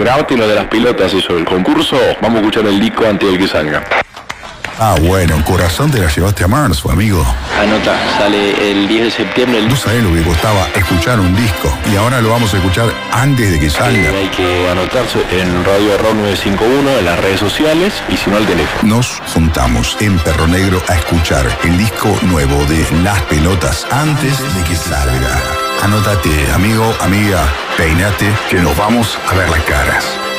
Grabate lo de las pelotas, eso, el concurso. Vamos a escuchar el disco antes de que salga. Ah, bueno, Corazón te la llevaste a marzo, amigo. Anota, sale el 10 de septiembre. No sabés lo que costaba escuchar un disco. Y ahora lo vamos a escuchar antes de que salga. Hay que anotarse en Radio Error 951, en las redes sociales, y si no al teléfono. Nos juntamos en Perro Negro a escuchar el disco nuevo de Las Pelotas antes de que salga. Anótate, amigo, amiga, peinate, que nos vamos a ver las caras.